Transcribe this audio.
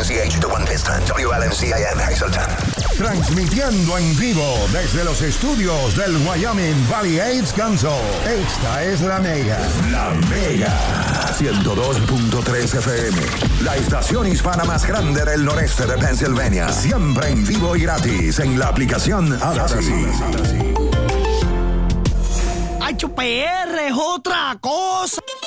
WNCH de One Piston, WLNCIN Hazleton. Transmitiendo en vivo desde los estudios del Wyoming Valley AIDS Council. Esta es La Mega. La Mega. 102.3 FM. La estación hispana más grande del noreste de Pennsylvania. Siempre en vivo y gratis en la aplicación Odyssey. ¡Ay, PR es otra cosa!